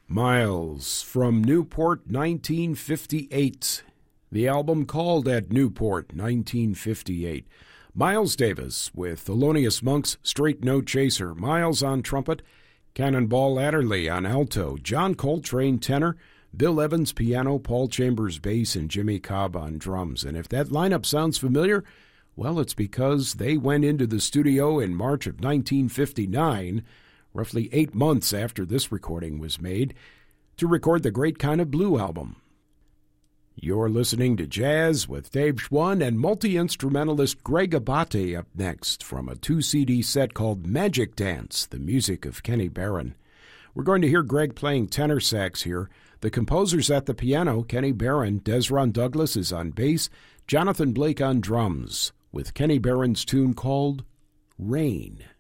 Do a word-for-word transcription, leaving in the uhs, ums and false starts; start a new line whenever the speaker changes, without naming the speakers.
Miles from Newport, nineteen fifty-eight. The album called At Newport, nineteen fifty-eight. Miles Davis with Thelonious Monk's Straight No Chaser. Miles on trumpet, Cannonball Adderley on alto, John Coltrane tenor, Bill Evans piano, Paul Chambers bass, and Jimmy Cobb on drums. And if that lineup sounds familiar, well, it's because they went into the studio in March of nineteen fifty-nine, roughly eight months after this recording was made, to record the Great Kind of Blue album. You're listening to Jazz with Dave Schwann and multi-instrumentalist Greg Abate up next from a two-C D set called Magic Dance, the music of Kenny Barron. We're going to hear Greg playing tenor sax here. The composer's at the piano, Kenny Barron. Desron Douglas is on bass, Jonathan Blake on drums, with Kenny Barron's tune called Rain.